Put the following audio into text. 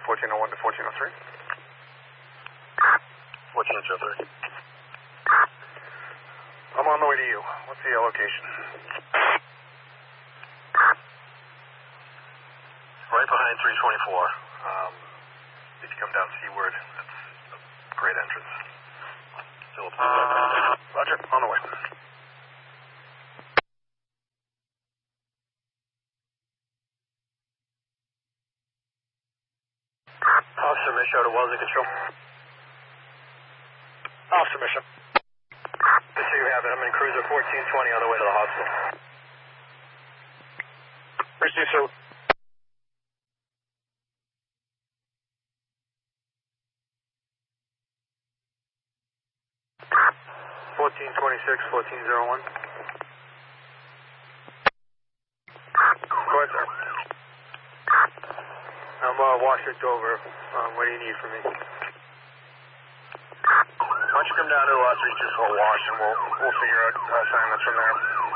1401 to 1403. 1403. I'm on the way to you. What's the location? Right behind 324. If you come down seaward, that's a great entrance. Phillips. Roger, on the way. Officer Michaud to Wellesley Control. Officer Mission. Just so you have it, I'm in cruiser 1420 on the way to the hospital. Receive, sir. Go ahead, sir. I'm Washer Dover. What do you need from me? Why Why don't you come down to 324 Wash and we'll figure out assignments from there.